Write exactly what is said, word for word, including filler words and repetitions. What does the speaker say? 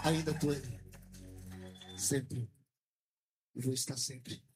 Ainda estou aí. Sempre. E vou estar sempre.